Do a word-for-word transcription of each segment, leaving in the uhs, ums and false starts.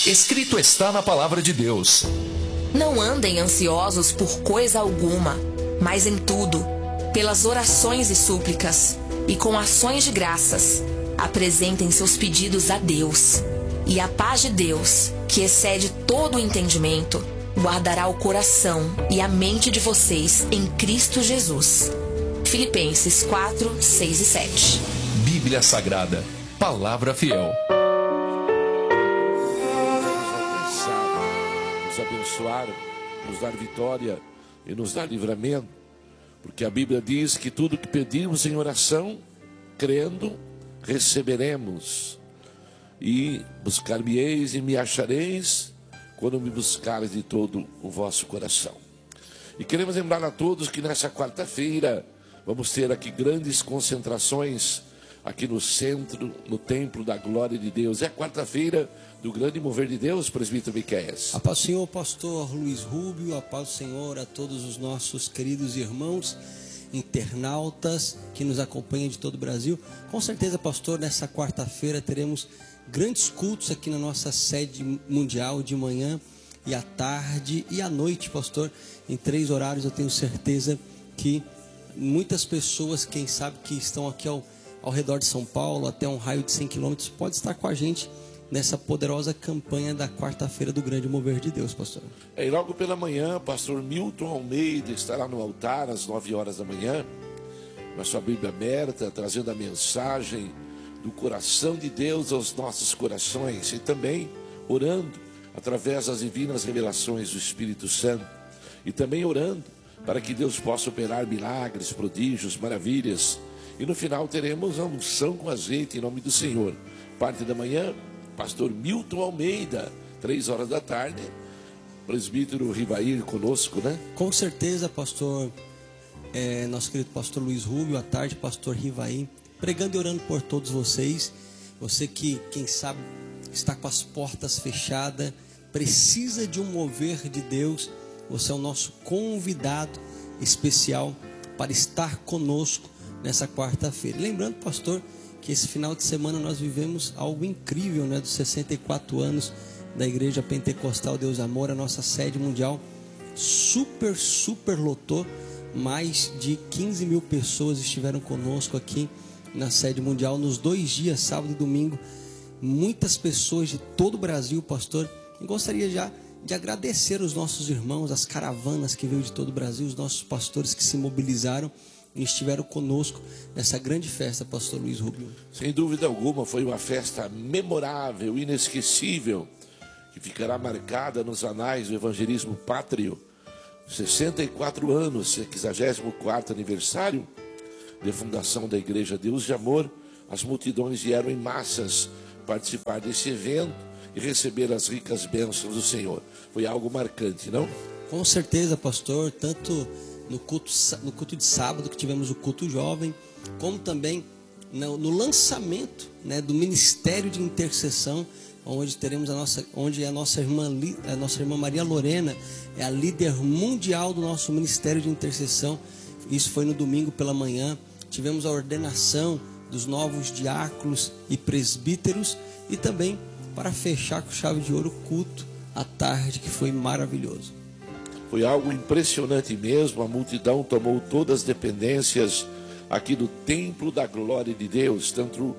Escrito está na palavra de Deus: Não andem ansiosos por coisa alguma, mas em tudo, pelas orações e súplicas, e com ações de graças, apresentem seus pedidos a Deus. E a paz de Deus, que excede todo o entendimento, guardará o coração e a mente de vocês em Cristo Jesus. Filipenses quatro, seis e sete. Bíblia Sagrada, palavra fiel. Nos abençoar, nos dar vitória e nos dar livramento, porque a Bíblia diz que tudo que pedimos em oração, crendo, receberemos. E buscar-me-eis e me achareis quando me buscares de todo o vosso coração. E queremos lembrar a todos que nessa quarta-feira vamos ter aqui grandes concentrações aqui no centro, no templo da glória de Deus. É a quarta-feira do grande mover de Deus, presbítero Miqueias. A paz do Senhor, pastor Luiz Rubio, a paz do Senhor a todos os nossos queridos irmãos internautas que nos acompanham de todo o Brasil. Com certeza, pastor, nessa quarta-feira teremos grandes cultos aqui na nossa sede mundial, de manhã e à tarde e à noite, pastor. Em três horários eu tenho certeza que muitas pessoas, quem sabe que estão aqui ao, ao redor de São Paulo, até um raio de cem quilômetros, pode estar com a gente nessa poderosa campanha da quarta-feira do grande mover de Deus, pastor. É, e logo pela manhã, pastor Milton Almeida estará no altar às nove horas da manhã, com a sua Bíblia aberta, trazendo a mensagem do coração de Deus aos nossos corações, e também orando através das divinas revelações do Espírito Santo, e também orando para que Deus possa operar milagres, prodígios, maravilhas. E no final teremos a unção com azeite em nome do Senhor. Parte da manhã, pastor Milton Almeida, três horas da tarde, presbítero Rivair conosco, né? Com certeza, pastor, é, nosso querido pastor Luiz Rubio, à tarde, pastor Rivair, pregando e orando por todos vocês. Você que, quem sabe, está com as portas fechadas, precisa de um mover de Deus, você é o nosso convidado especial para estar conosco nessa quarta-feira. Lembrando, pastor, que esse final de semana nós vivemos algo incrível, né? Dos sessenta e quatro anos da Igreja Pentecostal Deus Amor, a nossa sede mundial super, super lotou. Mais de quinze mil pessoas estiveram conosco aqui na sede mundial nos dois dias, sábado e domingo. Muitas pessoas de todo o Brasil, pastor. E gostaria já de agradecer os nossos irmãos, as caravanas que veio de todo o Brasil, os nossos pastores que se mobilizaram e estiveram conosco nessa grande festa, pastor Luiz Rubio. Sem dúvida alguma, foi uma festa memorável, inesquecível, que ficará marcada nos anais do evangelismo pátrio. sessenta e quatro anos, sessagésimo quarto aniversário de fundação da Igreja Deus de Amor. As multidões vieram em massas participar desse evento e receber as ricas bênçãos do Senhor. Foi algo marcante, não? Com certeza, pastor, tanto no culto, no culto de sábado, que tivemos o culto jovem, como também no, no lançamento, né, do Ministério de Intercessão, onde teremos a nossa, onde a nossa irmã, a nossa irmã Maria Lorena é a líder mundial do nosso Ministério de Intercessão. Isso foi no domingo pela manhã. Tivemos a ordenação dos novos diáconos e presbíteros, e também para fechar com chave de ouro o culto à tarde, que foi maravilhoso. Foi algo impressionante mesmo. A multidão tomou todas as dependências aqui do templo da glória de Deus, tanto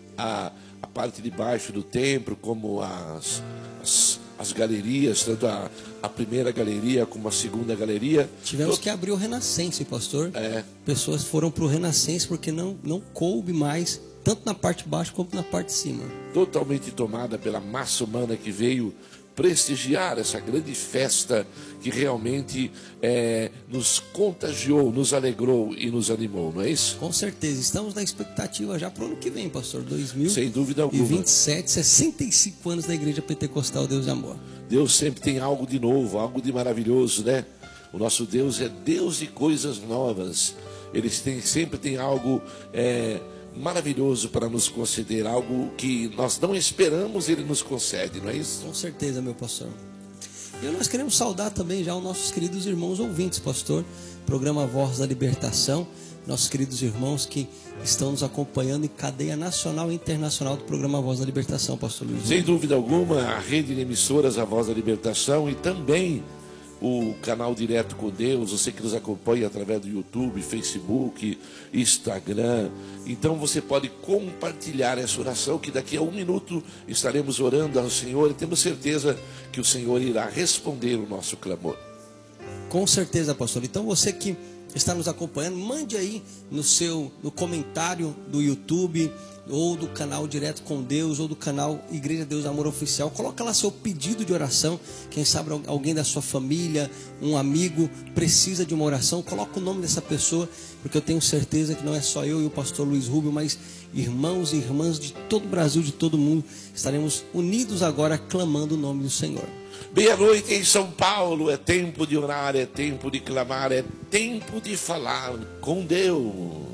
a, a parte de baixo do templo como as, as, as galerias, tanto a, a primeira galeria como a segunda galeria. Tivemos Tot... que abrir o Renascense, pastor. É. Pessoas foram para o Renascense porque não, não coube mais, tanto na parte de baixo como na parte de cima. Totalmente tomada pela massa humana que veio prestigiar essa grande festa que realmente é, nos contagiou, nos alegrou e nos animou, não é isso? Com certeza, estamos na expectativa já para o ano que vem, pastor, dois mil e vinte e sete. Sem dúvida alguma. sessenta e cinco anos da Igreja Pentecostal Deus de Amor. Deus sempre tem algo de novo, algo de maravilhoso, né? O nosso Deus é Deus de coisas novas. Ele tem, sempre tem algo é, maravilhoso para nos conceder, algo que nós não esperamos, Ele nos concede, não é isso? Com certeza, meu pastor. E nós queremos saudar também já os nossos queridos irmãos ouvintes, pastor. programa Voz da Libertação, nossos queridos irmãos que estão nos acompanhando em cadeia nacional e internacional do programa Voz da Libertação, pastor Luiz. Sem dúvida alguma, a rede de emissoras A Voz da Libertação e também o canal Direto com Deus, você que nos acompanha através do YouTube, Facebook, Instagram. Então você pode compartilhar essa oração, que daqui a um minuto estaremos orando ao Senhor e temos certeza que o Senhor irá responder o nosso clamor. Com certeza, pastor. Então você que está nos acompanhando, mande aí no seu no comentário do YouTube ou do canal Direto com Deus ou do canal Igreja Deus Amor Oficial. Coloca lá seu pedido de oração. Quem sabe alguém da sua família, um amigo precisa de uma oração, coloca o nome dessa pessoa, porque eu tenho certeza que não é só eu e o pastor Luiz Rubio, mas irmãos e irmãs de todo o Brasil, de todo mundo, estaremos unidos agora clamando o nome do Senhor. Meia-noite em São Paulo, é tempo de orar, é tempo de clamar, é tempo de falar com Deus.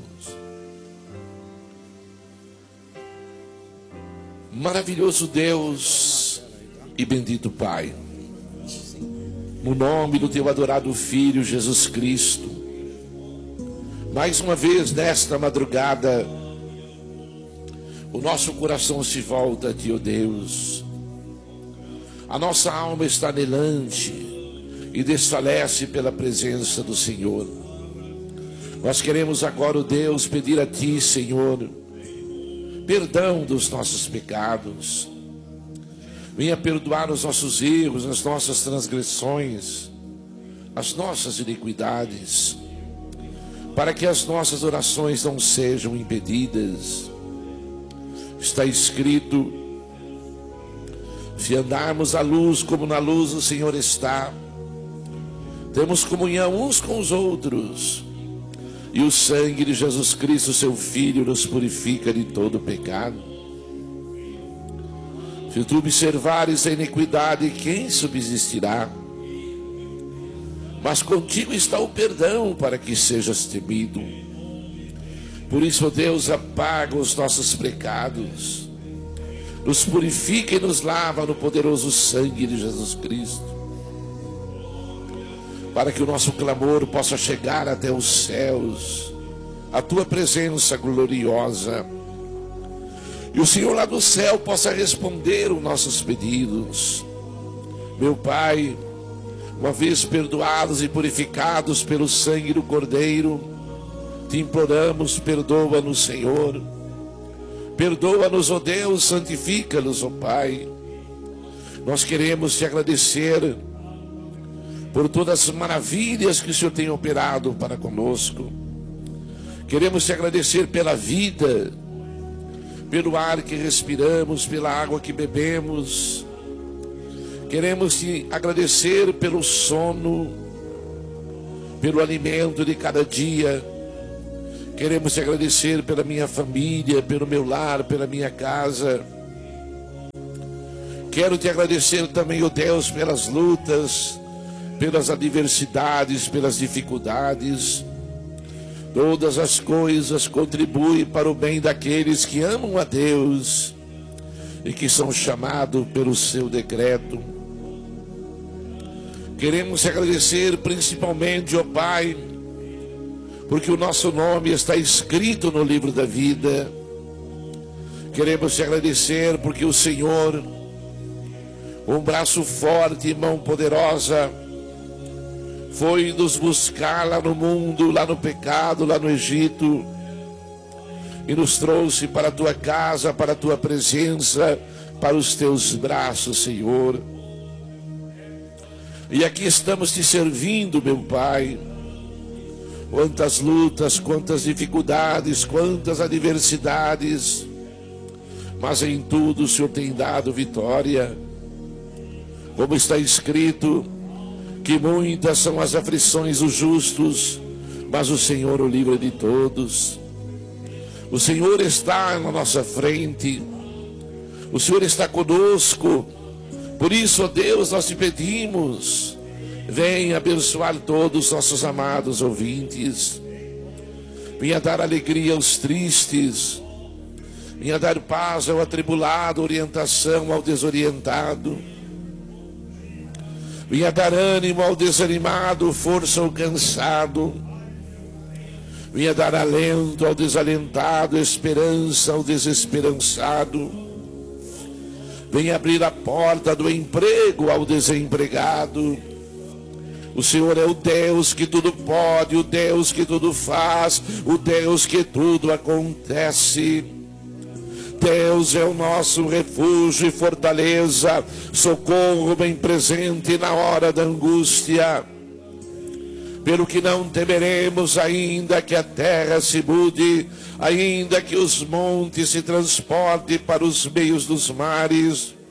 Maravilhoso Deus e bendito Pai, no nome do teu adorado Filho Jesus Cristo, mais uma vez nesta madrugada, o nosso coração se volta a ti, ó Deus. A nossa alma está anelante e desfalece pela presença do Senhor. Nós queremos agora, ó Deus, pedir a ti, Senhor, perdão dos nossos pecados. Venha perdoar os nossos erros, as nossas transgressões, as nossas iniquidades, para que as nossas orações não sejam impedidas. Está escrito: se andarmos à luz como na luz o Senhor está, temos comunhão uns com os outros, e o sangue de Jesus Cristo, seu Filho, nos purifica de todo pecado. Se tu observares a iniquidade, quem subsistirá? Mas contigo está o perdão, para que sejas temido. Por isso, ó Deus, apaga os nossos pecados, nos purifica e nos lava no poderoso sangue de Jesus Cristo, para que o nosso clamor possa chegar até os céus, a tua presença gloriosa, e o Senhor lá do céu possa responder os nossos pedidos. Meu Pai, uma vez perdoados e purificados pelo sangue do Cordeiro, te imploramos, perdoa-nos, Senhor. Perdoa-nos, ó Deus, santifica-nos, ó Pai. Nós queremos te agradecer por todas as maravilhas que o Senhor tem operado para conosco. Queremos te agradecer pela vida, pelo ar que respiramos, pela água que bebemos. Queremos te agradecer pelo sono, pelo alimento de cada dia. Queremos te agradecer pela minha família, pelo meu lar, pela minha casa. Quero te agradecer também, ó Deus, pelas lutas, pelas adversidades, pelas dificuldades. Todas as coisas contribuem para o bem daqueles que amam a Deus e que são chamados pelo seu decreto. Queremos te agradecer principalmente, ó Pai, porque o nosso nome está escrito no livro da vida. Queremos te agradecer porque o Senhor, um braço forte e mão poderosa, foi nos buscar lá no mundo, lá no pecado, lá no Egito, e nos trouxe para a tua casa, para a tua presença, para os teus braços, Senhor. E aqui estamos te servindo, meu Pai. Quantas lutas, quantas dificuldades, quantas adversidades, mas em tudo o Senhor tem dado vitória. Como está escrito, que muitas são as aflições dos justos, mas o Senhor o livra de todos. O Senhor está na nossa frente, o Senhor está conosco. Por isso, ó Deus, nós te pedimos, venha abençoar todos os nossos amados ouvintes. Venha dar alegria aos tristes. Venha dar paz ao atribulado, orientação ao desorientado. Venha dar ânimo ao desanimado, força ao cansado. Venha dar alento ao desalentado, esperança ao desesperançado. Venha abrir a porta do emprego ao desempregado. O Senhor é o Deus que tudo pode, o Deus que tudo faz, o Deus que tudo acontece. Deus é o nosso refúgio e fortaleza, socorro bem presente na hora da angústia. Pelo que não temeremos, ainda que a terra se mude, ainda que os montes se transportem para os meios dos mares,